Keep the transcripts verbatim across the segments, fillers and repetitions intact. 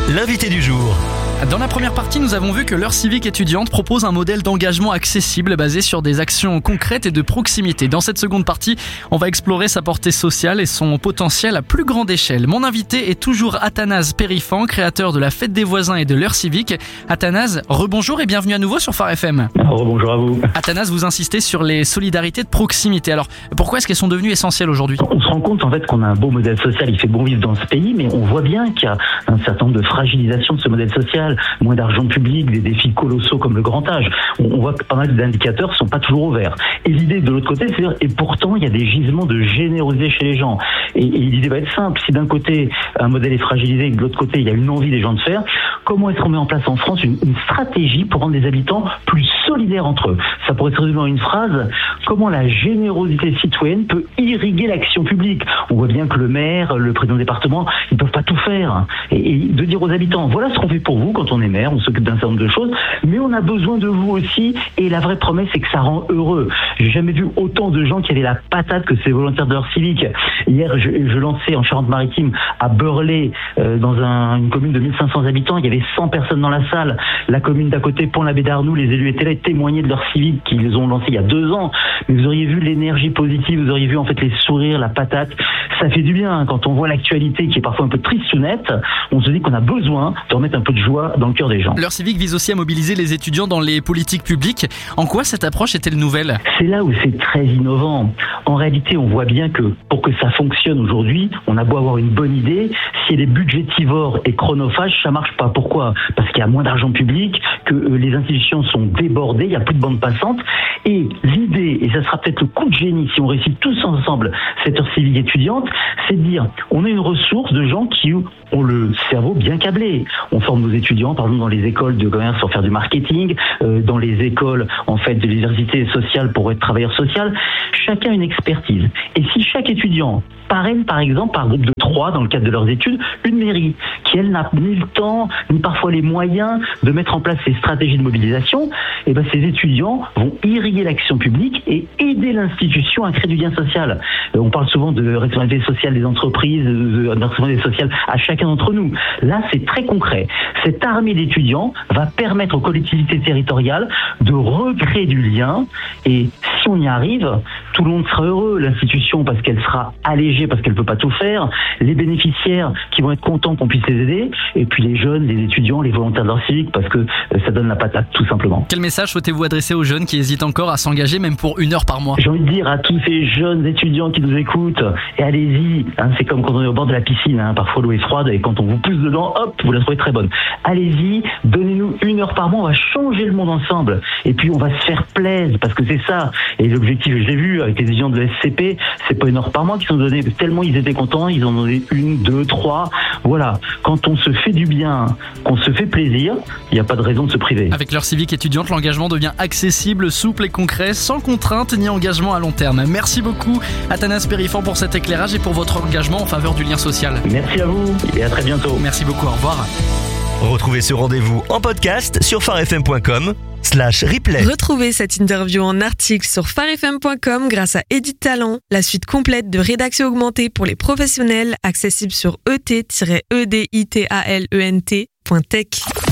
l'invité du jour. Dans la première partie, nous avons vu que l'heure civique étudiante propose un modèle d'engagement accessible basé sur des actions concrètes et de proximité. Dans cette seconde partie, on va explorer sa portée sociale et son potentiel à plus grande échelle. Mon invité est toujours Athanase Périfan, créateur de la Fête des voisins et de l'heure civique. Athanase, rebonjour et bienvenue à nouveau sur Phare F M. Rebonjour à vous. Athanase, vous insistez sur les solidarités de proximité. Alors, pourquoi est-ce qu'elles sont devenues essentielles aujourd'hui ? On se rend compte en fait qu'on a un beau modèle social, il fait bon vivre dans ce pays, mais on voit bien qu'il y a un certain nombre de fragilisations de ce modèle social, moins d'argent public, des défis colossaux comme le grand âge. On, on voit que pas mal d'indicateurs sont pas toujours au vert. Et l'idée de l'autre côté, c'est dire, et pourtant il y a des gisements de générosité chez les gens. Et, et l'idée va être simple, si d'un côté un modèle est fragilisé et que de l'autre côté il y a une envie des gens de faire, comment est-ce qu'on met en place en France une, une stratégie pour rendre les habitants plus solidaires entre eux ? Ça pourrait se résumer en une phrase, comment la générosité citoyenne peut irriguer l'action publique ? On voit bien que le maire, le président du département, ils ne peuvent pas tout faire. Et, et de dire aux habitants, voilà ce qu'on fait pour vous quand on est maire, on s'occupe d'un certain nombre de choses, mais on a besoin de vous aussi, et la vraie promesse c'est que ça rend heureux. J'ai jamais vu autant de gens qui avaient la patate que ces volontaires de l'heure civique. Hier, je, je lançais en Charente-Maritime, à Beurlé, euh, dans un, une commune de mille cinq cents habitants, il y avait cent personnes dans la salle. La commune d'à côté, Pont-l'Abbé d'Arnoux, les élus étaient là et témoignaient de leur civique qu'ils ont lancé il y a deux ans. Mais vous auriez vu l'énergie positive, vous auriez vu en fait les sourires, la patate. Ça fait du bien quand on voit l'actualité qui est parfois un peu tristounette. On se dit qu'on a besoin de remettre un peu de joie dans le cœur des gens. L'heure civique vise aussi à mobiliser les étudiants dans les politiques publiques. En quoi cette approche est-elle nouvelle ? C'est là où c'est très innovant. En réalité, on voit bien que pour que ça fonctionne aujourd'hui, on a beau avoir une bonne idée, si elle est budgétivore et chronophage, ça marche pas. Pourquoi ? Parce qu'il y a moins d'argent public, que les institutions sont débordées, il n'y a plus de bande passante. Et l'idée, et ça sera peut-être le coup de génie si on réussit tous ensemble cette heure civique étudiante, c'est de dire, on a une ressource de gens qui ont le cerveau bien câblé. On forme nos étudiants, par exemple, dans les écoles de commerce pour faire du marketing, euh, dans les écoles, en fait, de l'université sociale pour être travailleur social. Chacun a une expertise. Et si chaque étudiant parraine, par exemple, par groupe de trois, dans le cadre de leurs études, une mairie, qui, elle, n'a ni le temps, ni parfois les moyens de mettre en place ces stratégies de mobilisation, et ben, ces étudiants vont irriguer l'action publique et aider l'institution à créer du lien social. Euh, on parle souvent de responsabilité sociale des entreprises, de, de responsabilité sociale à chacun d'entre nous. Là, c'est très concret. Cette armée d'étudiants va permettre aux collectivités territoriales de recréer du lien, et si on y arrive, tout le monde sera heureux. L'institution, parce qu'elle sera allégée, parce qu'elle ne peut pas tout faire, les bénéficiaires qui vont être contents qu'on puisse les aider, et puis les jeunes, les étudiants, les volontaires de l'heure civique, parce que ça donne la patate, tout simplement. Quel message souhaitez-vous adresser aux jeunes qui hésitent encore à s'engager, même pour une heure par mois ? J'ai envie de dire à tous ces jeunes étudiants qui nous écoutent, et allez-y, hein, c'est comme quand on est au bord de la piscine, hein, parfois l'eau est froide, et quand on vous pousse dedans, hop, vous la trouvez très bonne. Allez-y, donnez-nous une heure par mois, on va changer le monde ensemble, et puis on va se faire plaisir, parce que c'est ça, et l'objectif, je l'ai vu avec les étudiants de l'E S C P, c'est pas une heure par mois qu'ils ont donné, tellement ils étaient contents, ils en ont donné une, deux, trois, voilà. Quand on se fait du bien, qu'on se fait plaisir, il n'y a pas de raison de se priver. Avec l'heure civique étudiante, l'engagement devient accessible, souple et concret, sans contrainte ni engagement à long terme. Merci beaucoup Athanase Périfan pour cet éclairage et pour votre engagement en faveur du lien social. Merci à vous et à très bientôt. Merci beaucoup, au revoir. Retrouvez ce rendez-vous en podcast sur pharefm point com slash replay. Retrouvez cette interview en article sur pharefm point com grâce à Edit Talent, la suite complète de rédaction augmentée pour les professionnels, accessible sur e t tiret e d i t a l e n t point tech.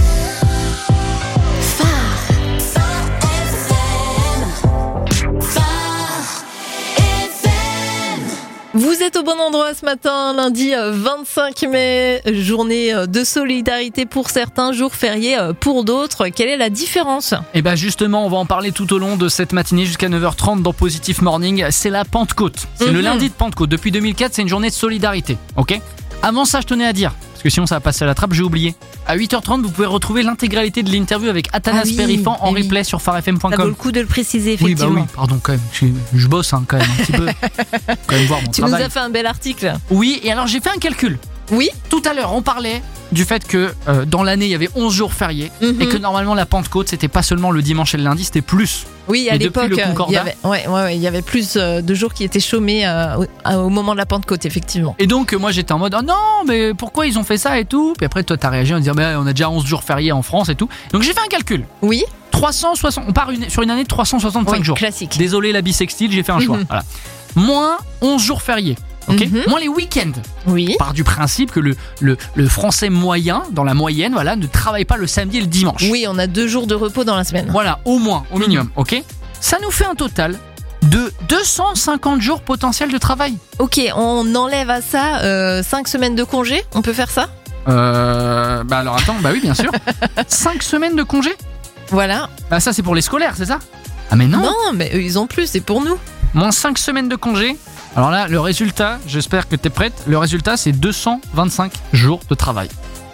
Vous êtes au bon endroit ce matin, lundi vingt-cinq mai, journée de solidarité pour certains, jour férié pour d'autres. Quelle est la différence ? Et bien justement, on va en parler tout au long de cette matinée jusqu'à neuf heures trente dans Positif Morning. C'est la Pentecôte, c'est mm-hmm. le lundi de Pentecôte. Depuis deux mille quatre, c'est une journée de solidarité, ok ? Avant ça, je tenais à dire, parce que sinon ça va passer à la trappe, j'ai oublié. À huit heures trente, vous pouvez retrouver l'intégralité de l'interview avec Athanase ah oui, Périfan en oui. replay sur pharefm point com. Ça vaut le coup de le préciser, effectivement. Oui, bah oui, pardon, quand même. Je, je bosse hein, quand même un petit peu. Quand même voir mon tu travail. nous as fait un bel article. Oui, et alors j'ai fait un calcul. Oui. Tout à l'heure, on parlait du fait que euh, dans l'année, il y avait onze jours fériés mm-hmm. et que normalement la Pentecôte, c'était pas seulement le dimanche et le lundi, c'était plus. Oui, à et l'époque, le il y avait, ouais, ouais, ouais, il y avait plus de jours qui étaient chômés euh, au, au moment de la Pentecôte, effectivement. Et donc, moi, j'étais en mode, oh non, mais pourquoi ils ont fait ça et tout ? Puis après, toi, t'as réagi en disant, bah, on a déjà onze jours fériés en France et tout. Donc, j'ai fait un calcul. Oui. trois cent soixante, on part une, sur une année de trois cent soixante-cinq oui, jours. Classique. Désolé, la bisextile, j'ai fait un choix. Mm-hmm. Voilà. Moins onze jours fériés. ok, Mhm. moins les week-ends. Oui. On part du principe que le, le, le français moyen, dans la moyenne, voilà, ne travaille pas le samedi et le dimanche. Oui, on a deux jours de repos dans la semaine. Voilà, au moins, au minimum, ok. Ça nous fait un total de deux cent cinquante jours potentiels de travail. Ok, on enlève à ça euh, cinq semaines de congé. On peut faire ça? Euh, bah alors attends, bah oui, bien sûr. cinq semaines de congé. Voilà. Bah ça c'est pour les scolaires, c'est ça? Ah mais non, Non, mais eux, ils ont plus, c'est pour nous. Moins cinq semaines de congé. Alors là, le résultat, j'espère que t'es prête, le résultat c'est deux cent vingt-cinq jours de travail.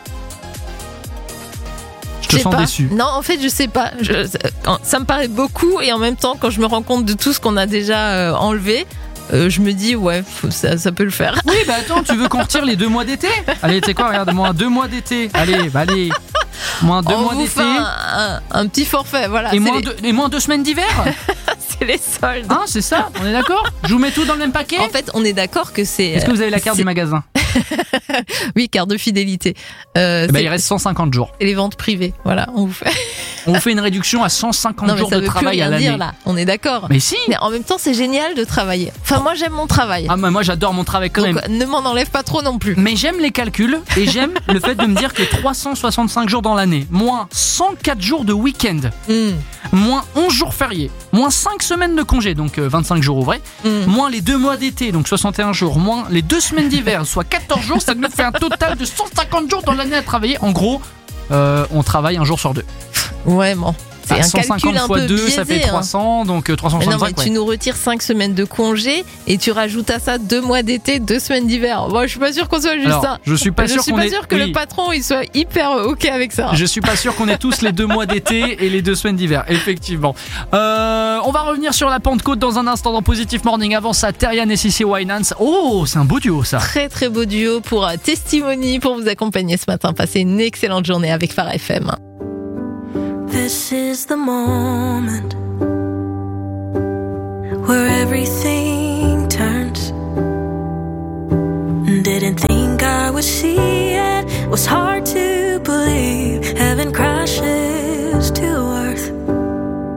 Je te Je sais sens pas. déçu. Non, en fait, je sais pas. Je- ça me paraît beaucoup et en même temps, quand je me rends compte de tout ce qu'on a déjà euh, enlevé, euh, je me dis, ouais, faut- ça, ça peut le faire. Oui, bah attends, tu veux qu'on retire les deux mois d'été? Allez, tu sais quoi, regarde, moins deux mois d'été. Allez, bah allez. Moins deux On mois vous d'été. fait un, un- un petit forfait, voilà. Et c'est moins, les, deux, et moins deux semaines d'hiver. c'est les soldes. Hein, c'est ça? On est d'accord? Je vous mets tout dans le même paquet? En fait, on est d'accord que c'est. Est-ce que vous avez la carte c'est- du magasin? Oui, carte de fidélité. Euh, Eh ben, c'est il reste cent cinquante jours. c'est les ventes privées. Voilà, on vous fait. On vous fait une réduction à cent cinquante Non, mais jours ça de veut plus travail à rien l'année. dire là. On est d'accord. Mais si. Mais en même temps, c'est génial de travailler. Enfin, moi, j'aime mon travail. Ah, mais moi j'adore mon travail quand Donc, même. ne m'en enlève pas trop non plus. Mais j'aime les calculs et j'aime le fait de me dire que trois cent soixante-cinq jours dans l'année, moins cent quatre jours de week-end, Hmm, moins onze jours fériés, moins cinq semaines de congé, donc euh, vingt-cinq jours ouvrés, hmm. moins les deux mois d'été, donc soixante et un jours, moins les deux semaines d'hiver, soit quatorze jours, ça nous fait un total de cent cinquante jours dans l'année à travailler. En gros, euh, on travaille un jour sur deux. Ouais, bon. C'est Bah, un cent cinquante calcul un fois peu deux, biaisé. ça fait hein. trois cents, donc euh, trois cent Mais non, soixante-cinq. mais ouais. tu nous retires cinq semaines de congé et tu rajoutes à ça deux mois d'été, deux semaines d'hiver. Moi, je suis pas sûr qu'on soit juste Alors, ça. je suis pas Je sûr suis qu'on pas ait- sûr que oui. le patron il soit hyper ok avec ça. Je suis pas sûr qu'on ait tous les deux mois d'été et les deux semaines d'hiver, effectivement. Euh, on va revenir sur la Pentecôte dans un instant dans Positive Morning. Avant ça, Terrian et Cissy Winans. Oh, c'est un beau duo ça. Très très beau duo pour euh, Testimony pour vous accompagner ce matin. Passez une excellente journée avec Phare F M. This is the moment where everything turns. Didn't think I would see it. Was hard.